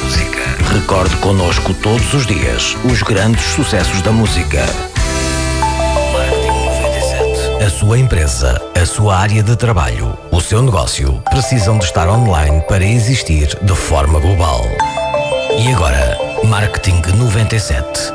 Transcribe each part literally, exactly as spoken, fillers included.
música. Recorde connosco todos os dias os grandes sucessos da música. Marketing noventa e sete. A sua empresa, a sua área de trabalho, o seu negócio precisam de estar online para existir de forma global. E agora, Marketing noventa e sete.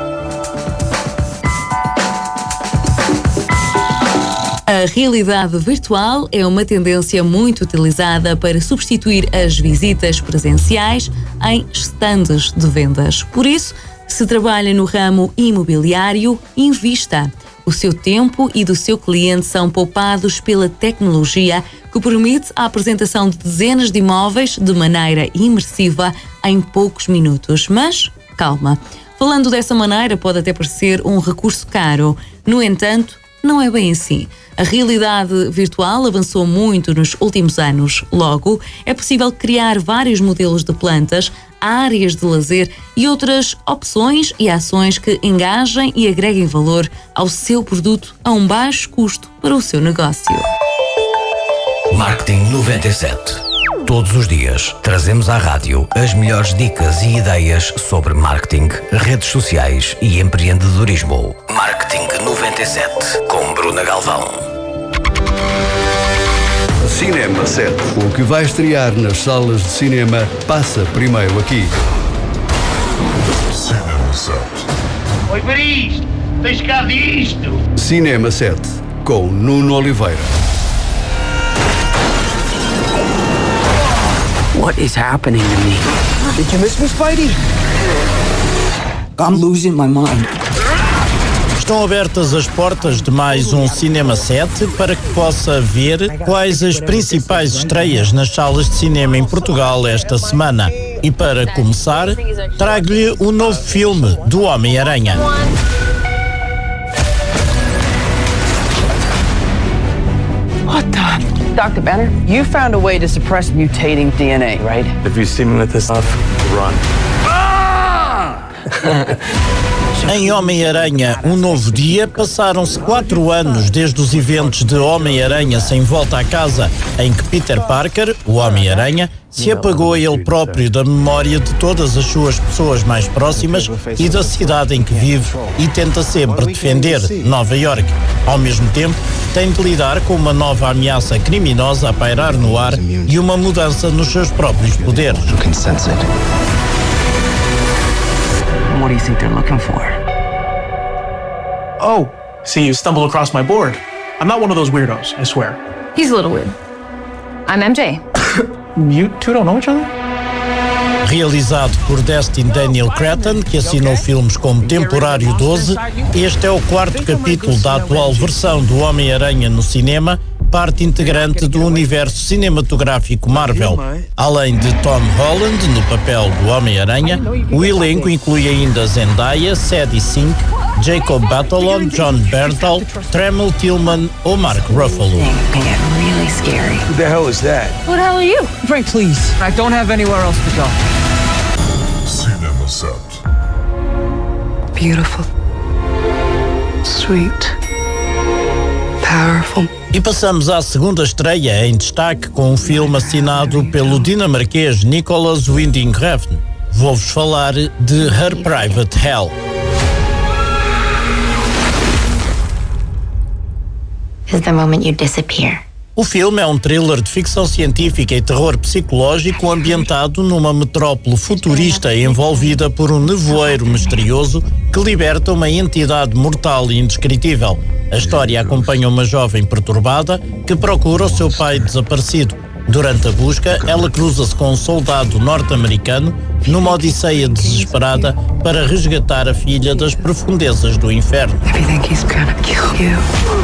A realidade virtual é uma tendência muito utilizada para substituir as visitas presenciais em estandes de vendas. Por isso, se trabalha no ramo imobiliário, invista. O seu tempo e do seu cliente são poupados pela tecnologia que permite a apresentação de dezenas de imóveis de maneira imersiva em poucos minutos. Mas, calma, falando dessa maneira pode até parecer um recurso caro. No entanto, não é bem assim. A realidade virtual avançou muito nos últimos anos. Logo, é possível criar vários modelos de plantas, áreas de lazer e outras opções e ações que engajem e agreguem valor ao seu produto a um baixo custo para o seu negócio. Marketing noventa e sete. Todos os dias trazemos à rádio as melhores dicas e ideias sobre marketing, redes sociais e empreendedorismo. Marketing noventa e sete com Bruna Galvão. Cinema sete. O que vai estrear nas salas de cinema passa primeiro aqui. Cinema sete. Oi, para isto! Tens cá disto! Cinema sete, com Nuno Oliveira. What is happening to me? Did you miss me, Spidey? I'm losing my mind. Estão abertas as portas de mais um Cinema sete para que possa ver quais as principais estreias nas salas de cinema em Portugal esta semana. E para começar, trago-lhe o novo filme do Homem-Aranha. What the? Doctor Banner, you found a way to suppress mutating D N A, right? If you see me with this stuff, run. Em Homem-Aranha, um novo dia, passaram-se quatro anos desde os eventos de Homem-Aranha sem volta à casa, em que Peter Parker, o Homem-Aranha, se apagou a ele próprio da memória de todas as suas pessoas mais próximas e da cidade em que vive e tenta sempre defender Nova York. Ao mesmo tempo, tem de lidar com uma nova ameaça criminosa a pairar no ar e uma mudança nos seus próprios poderes. What do you think they're looking for? Oh, see, you stumbled across my board. I'm not one of those weirdos, I swear. He's a little weird. I'm M J. You two don't know each other? Realizado por Destin Daniel Cretton, que assinou filmes como Temporário doze, este é o quarto capítulo da atual versão do Homem-Aranha no cinema, parte integrante do universo cinematográfico Marvel. Além de Tom Holland no papel do Homem-Aranha, o elenco inclui ainda Zendaya, Sadie Sink, Jacob Batalon, John Bernthal, Tremel Tillman ou Mark Ruffalo. Who the hell is that? Who the hell are you? Frank, please. I don't have anywhere else to go. Cinema sete. Beautiful. Sweet. Powerful. E passamos à segunda estreia em destaque com um filme assinado pelo dinamarquês Nicolas Winding Refn. Vou-vos falar de Her Private Hell. Is the moment you disappear. O filme é um thriller de ficção científica e terror psicológico ambientado numa metrópole futurista envolvida por um nevoeiro misterioso que liberta uma entidade mortal e indescritível. A história acompanha uma jovem perturbada que procura o seu pai desaparecido. Durante a busca, ela cruza-se com um soldado norte-americano numa odisseia desesperada para resgatar a filha das profundezas do inferno. I think he's gonna kill you.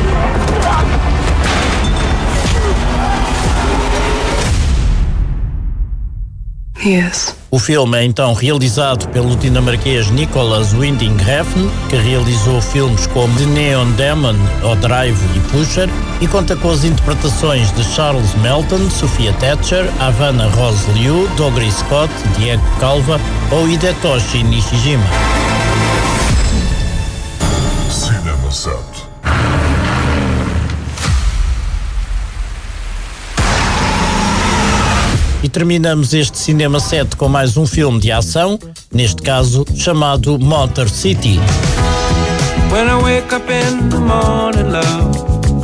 Yes. O filme é então realizado pelo dinamarquês Nicolas Winding Refn, que realizou filmes como The Neon Demon, O Drive e Pusher, e conta com as interpretações de Charles Melton, Sophia Thatcher, Havana Rose Liu, Dougray Scott, Diego Calva ou Hidetoshi Nishijima. Cinema sete. E terminamos este Cinema sete com mais um filme de ação, neste caso chamado Motor City. When I wake up in the morning, love,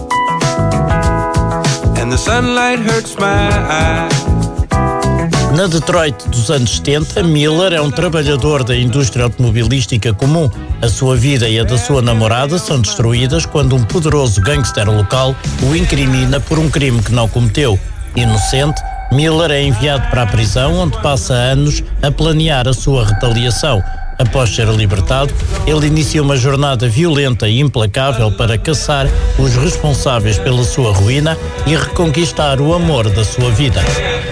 and the sunlight hurts my eyes. Na Detroit dos anos setenta, Miller é um trabalhador da indústria automobilística comum. A sua vida e a da sua namorada são destruídas quando um poderoso gangster local o incrimina por um crime que não cometeu. Inocente, Miller é enviado para a prisão, onde passa anos a planear a sua retaliação. Após ser libertado, ele inicia uma jornada violenta e implacável para caçar os responsáveis pela sua ruína e reconquistar o amor da sua vida.